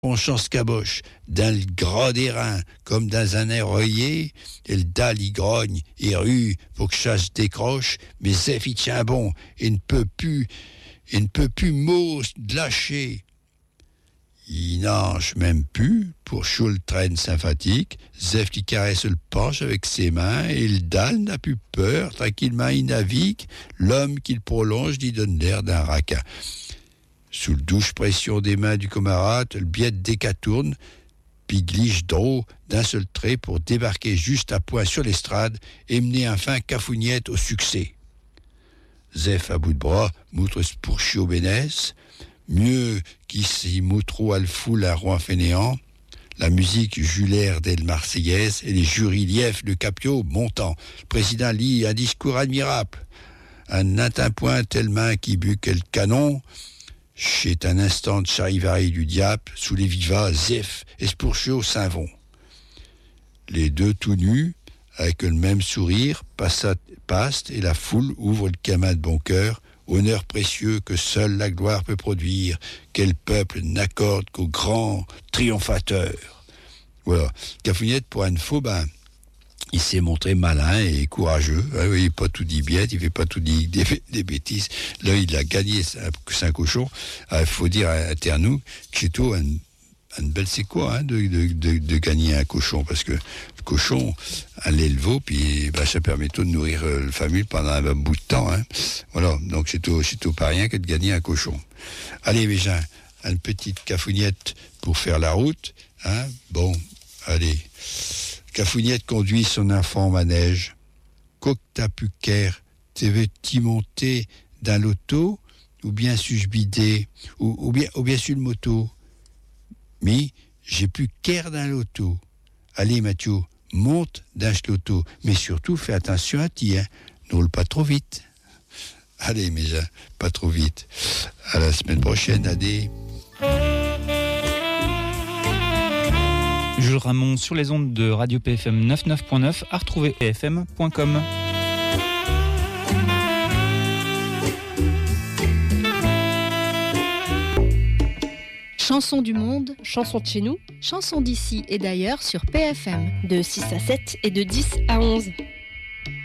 On chance caboche, dans le gras des reins, comme dans un air reuillé, et le dalle y grogne, et rue, pour que chasse décroche, mais Zef y tient bon, et ne peut plus mot lâcher. Il nage même plus, pour chou le traîne sympathique, Zef qui caresse le penche avec ses mains, et le dalle n'a plus peur, tranquillement il navigue, l'homme qu'il prolonge lui donne l'air d'un raquin. Sous le douche pression des mains du camarade, le biette décatourne, puis gliche drôle d'un seul trait pour débarquer juste à point sur l'estrade et mener enfin Cafouniette au succès. Zef à bout de bras, moutre pour chiot bénesse, mieux qu'ici moutro à le foule à Rouen fainéant, la musique Julaire d'El Marseillaise et les jurys lief de Capio montant. Le président lit un discours admirable. Un atteint point tellement qui but quel canon, chez un instant de charivari du diable, sous les vivas, Zef, Espourchot, Saint-Vont. Les deux tout nus, avec le même sourire, passent et la foule ouvre le camin de bon cœur, honneur précieux que seule la gloire peut produire, quel peuple n'accorde qu'au grand triomphateur. Voilà. Cafouniette, pour un faux, il s'est montré malin et courageux. Il n'a pas tout dit bien, il ne fait pas tout dit des bêtises. Là, il a gagné Saint-Cochon. Il faut dire à Ternou que c'est tout une belle c'est quoi de gagner un cochon, parce que le cochon, un l'élevau, puis ça permet tout de nourrir la famille pendant un bout de temps. Voilà, donc c'est tout pas rien que de gagner un cochon. Allez, mes gens, une petite cafouniette pour faire la route. Bon, allez. Cafouniette conduit son enfant au manège. Coq t'as pu qu'air, t'es veux-tu monter dans l'auto, ou bien suis-je bidé, ou bien sur le moto. Mais j'ai pu qu'air dans l'auto. Allez Mathieu, monte dans l'auto, mais surtout fais attention à ti, ne roule pas trop vite. Allez mes gens, pas trop vite. À la semaine prochaine, adé. Jules Ramon sur les ondes de Radio PFM 99.9, à retrouver pfm.com. Chansons du monde, chansons de chez nous, chansons d'ici et d'ailleurs sur PFM, de 6 à 7 et de 10 à 11.